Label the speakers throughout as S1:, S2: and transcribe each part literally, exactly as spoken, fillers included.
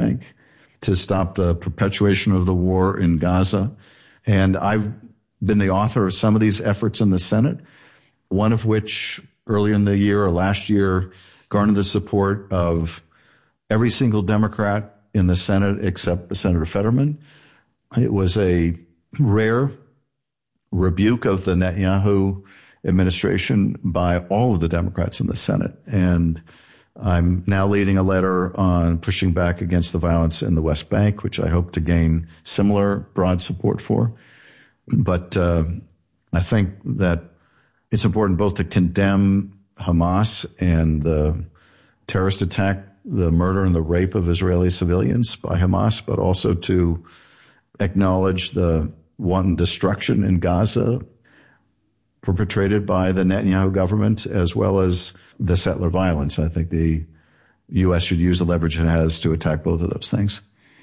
S1: Bank, to stop the perpetuation of the war in Gaza. And I've been the author of some of these efforts in the Senate, one of which earlier in the year or last year garnered the support of every single Democrat in the Senate except Senator Fetterman. It was a rare rebuke of the Netanyahu administration by all of the Democrats in the Senate. And I'm now leading a letter on pushing back against the violence in the West Bank, which I hope to gain similar broad support for. But uh, I think that it's important both to condemn Hamas and the terrorist attack, the murder and the rape of Israeli civilians by Hamas, but also to acknowledge the wanton destruction in Gaza perpetrated by the Netanyahu government, as well as the settler violence. I think the U S should use the leverage it has to attack both of those things.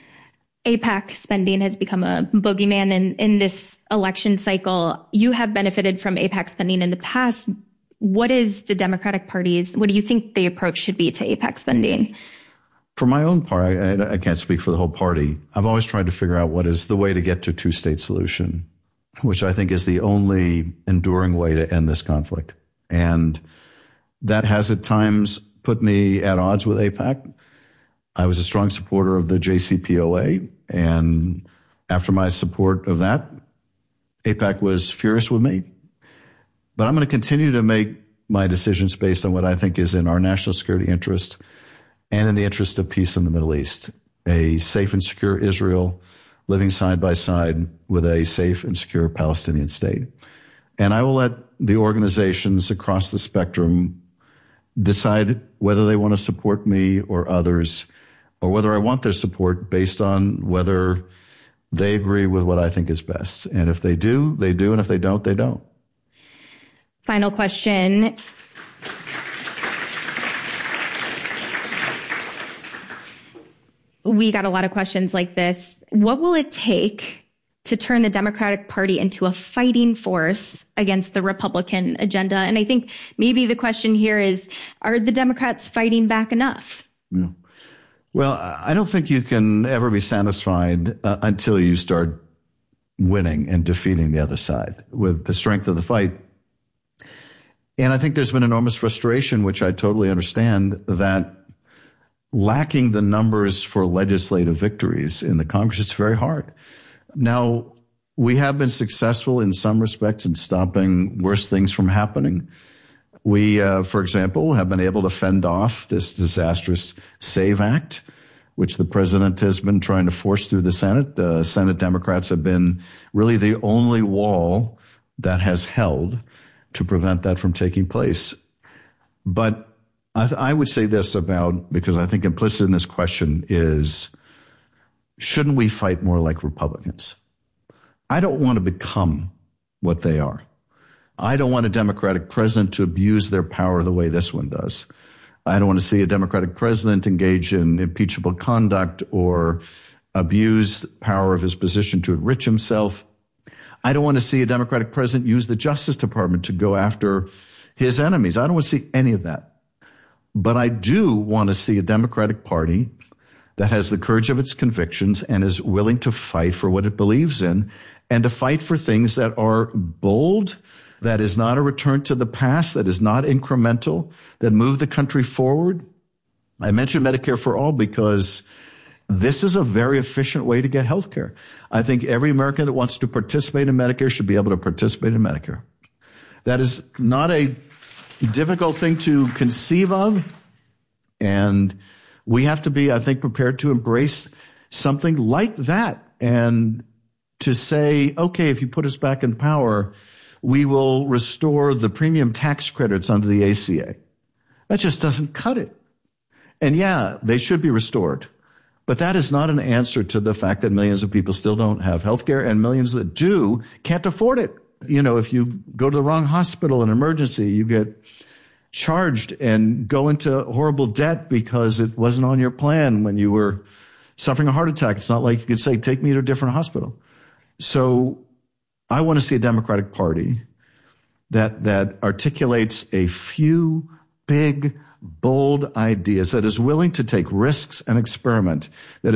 S2: AIPAC spending has become a boogeyman in, in this election cycle. You have benefited from AIPAC spending in the past. What is the Democratic Party's, what do you think the approach should be to AIPAC spending?
S1: For my own part, I, I can't speak for the whole party. I've always tried to figure out what is the way to get to a two-state solution, which I think is the only enduring way to end this conflict. And that has at times put me at odds with AIPAC. I was a strong supporter of the J C P O A, and after my support of that, AIPAC was furious with me. But I'm going to continue to make my decisions based on what I think is in our national security interest and in the interest of peace in the Middle East. A safe and secure Israel living side by side with a safe and secure Palestinian state. And I will let the organizations across the spectrum decide whether they want to support me or others, or whether I want their support based on whether they agree with what I think is best. And if they do, they do. And if they don't, they don't.
S2: Final question. We got a lot of questions like this. What will it take to turn the Democratic Party into a fighting force against the Republican agenda? And I think maybe the question here is, are the Democrats fighting back enough?
S1: Yeah. Well, I don't think you can ever be satisfied uh, until you start winning and defeating the other side with the strength of the fight. And I think there's been enormous frustration, which I totally understand, that lacking the numbers for legislative victories in the Congress, it's very hard. Now, we have been successful in some respects in stopping worse things from happening. We, uh, for example, have been able to fend off this disastrous SAVE Act, which the president has been trying to force through the Senate. The Senate Democrats have been really the only wall that has held to prevent that from taking place. But I, th- I would say this about, because I think implicit in this question is, shouldn't we fight more like Republicans? I don't want to become what they are. I don't want a Democratic president to abuse their power the way this one does. I don't want to see a Democratic president engage in impeachable conduct or abuse the power of his position to enrich himself. I don't want to see a Democratic president use the Justice Department to go after his enemies. I don't want to see any of that. But I do want to see a Democratic Party that has the courage of its convictions and is willing to fight for what it believes in, and to fight for things that are bold, that is not a return to the past, that is not incremental, that move the country forward. I mentioned Medicare for All because this is a very efficient way to get health care. I think every American that wants to participate in Medicare should be able to participate in Medicare. That is not a difficult thing to conceive of, and we have to be, I think, prepared to embrace something like that and to say, okay, if you put us back in power, we will restore the premium tax credits under the A C A. That just doesn't cut it. And yeah, they should be restored. But that is not an answer to the fact that millions of people still don't have health care, and millions that do can't afford it. You know, if you go to the wrong hospital in emergency, you get charged and go into horrible debt because it wasn't on your plan when you were suffering a heart attack. It's not like you could say, take me to a different hospital. So I want to see a Democratic Party that, that articulates a few big, bold ideas, that is willing to take risks and experiment, that